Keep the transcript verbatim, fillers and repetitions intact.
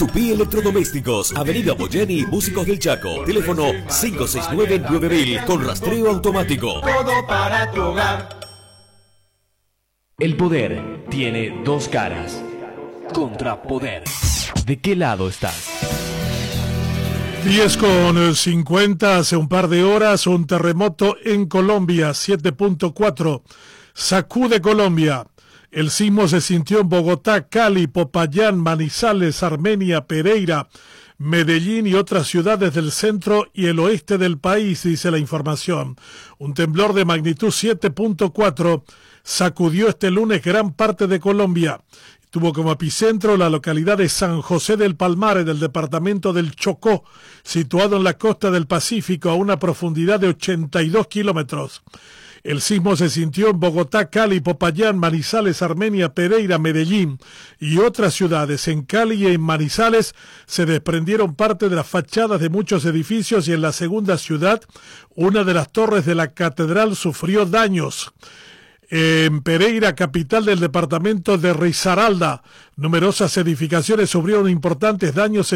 Tupí Electrodomésticos, Avenida Boyeni, Músicos del Chaco. Teléfono cinco seis nueve nueve mil con rastreo automático. Todo para tu hogar. El poder tiene dos caras. Contrapoder. ¿De qué lado estás? diez con cincuenta, hace un par de horas, un terremoto en Colombia, siete punto cuatro, sacude Colombia. El sismo se sintió en Bogotá, Cali, Popayán, Manizales, Armenia, Pereira, Medellín y otras ciudades del centro y el oeste del país, dice la información. Un temblor de magnitud siete punto cuatro sacudió este lunes gran parte de Colombia. Tuvo como epicentro la localidad de San José del Palmar, en el departamento del Chocó, situado en la costa del Pacífico a una profundidad de ochenta y dos kilómetros. El sismo se sintió en Bogotá, Cali, Popayán, Manizales, Armenia, Pereira, Medellín y otras ciudades. En Cali y en Manizales se desprendieron parte de las fachadas de muchos edificios y en la segunda ciudad, una de las torres de la catedral sufrió daños. En Pereira, capital del departamento de Risaralda, numerosas edificaciones sufrieron importantes daños